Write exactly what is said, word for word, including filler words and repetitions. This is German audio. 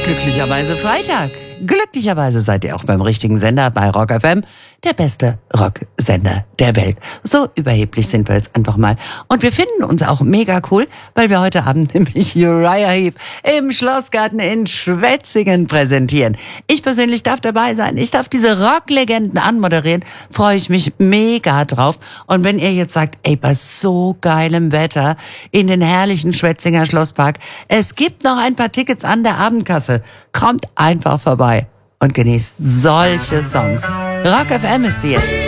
glücklicherweise Freitag. Glücklicherweise seid ihr auch beim richtigen Sender bei Rock F M, der beste Rocksender der Welt. So überheblich sind wir jetzt einfach mal. Und wir finden uns auch mega cool, weil wir heute Abend nämlich Uriah Heep im Schlossgarten in Schwetzingen präsentieren. Ich persönlich darf dabei sein. Ich darf diese Rocklegenden anmoderieren. Freue ich mich mega drauf. Und wenn ihr jetzt sagt, ey, bei so geilem Wetter in den herrlichen Schwetzinger Schlosspark, es gibt noch ein paar Tickets an der Abendkasse. Kommt einfach vorbei und genießt solche Songs. Rock F M ist hier.